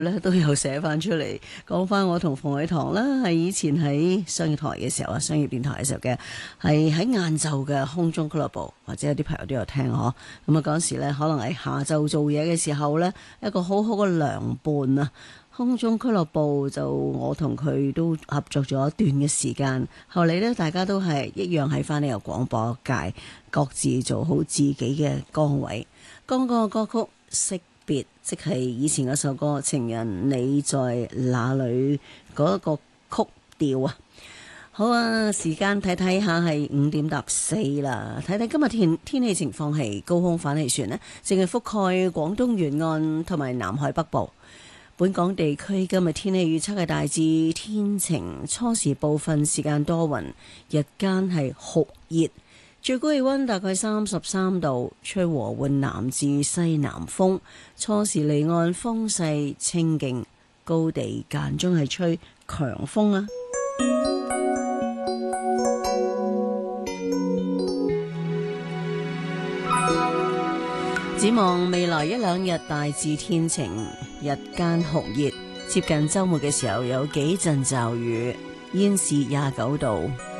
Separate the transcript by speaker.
Speaker 1: 咧都有寫翻出嚟，講翻我同馮偉棠啦，係以前喺商業台嘅時候啊，商業電台嘅時候嘅，係喺晏晝嘅空中俱樂部，或者有啲朋友都有聽嗬。咁啊嗰時咧，可能喺下晝做嘢嘅時候咧，一個好好嘅良伴啊。空中俱樂部就我同佢都合作咗一段嘅時間，後嚟咧大家都係一樣喺翻呢個廣播界，各自做好自己嘅崗位。剛剛嘅歌曲識別，即係以前嗰首歌《情人你在哪裏》嗰一個曲調啊。好啊，時間睇睇下係5:14啦，睇睇今日天氣情況係高空反氣旋呢，淨係覆蓋廣東沿岸同埋南海北部。本港地區今日天氣預測係大致天晴，初時部分時間多雲，日間係酷熱，最高氣溫大概33度，吹和緩南至西南風，初時離岸風勢清勁，高地間中係吹強風啊。展望未來一兩日大致天晴，日間酷熱，接近週末嘅時候有幾陣驟雨。現時29度，